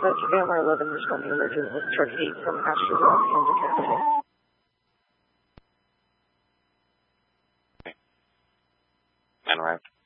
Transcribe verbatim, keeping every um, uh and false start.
That's Vampire eleven responding emergent with Charge eight from Astro Rock and Decapitate. And arrived.